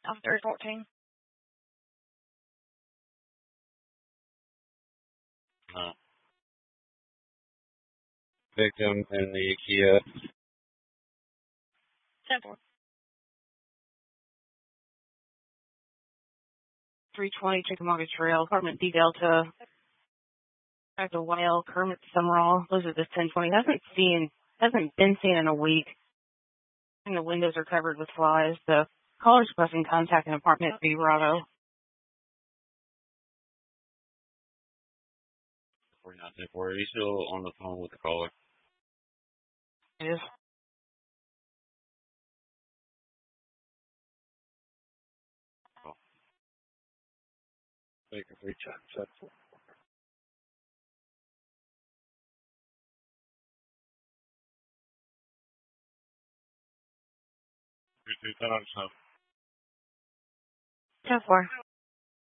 After 14. Victim in the Kia. 10-4. 320 Chickamauga Trail, apartment D Delta. Back to YL Kermit Summerall. Those are the 1020. Hasn't been seen in a week. And the windows are covered with flies. The caller's requesting contact an apartment B Bravo. 49-10-4. Are you still on the phone with the caller? Yes. Take a free check. 32 times. 10-4.